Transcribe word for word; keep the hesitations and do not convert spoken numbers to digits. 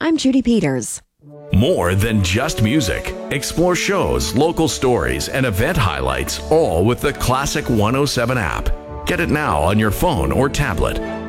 I'm Judy Peters. More than just music. Explore shows, local stories, and event highlights, all with the Classic one oh seven app. Get it now on your phone or tablet.